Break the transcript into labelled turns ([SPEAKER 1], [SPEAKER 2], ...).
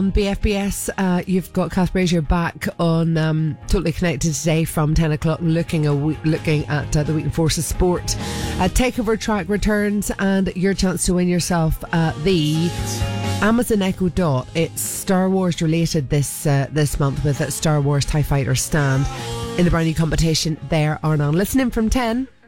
[SPEAKER 1] BFBS, you've got Kath Brazier back on Totally Connected today from 10 o'clock, looking at the Wheaton Forces Sport. Takeover track returns, and your chance to win yourself the Amazon Echo Dot. It's Star Wars related this month, with a Star Wars TIE Fighter stand in the brand new competition there, Arnon. Listening from 10.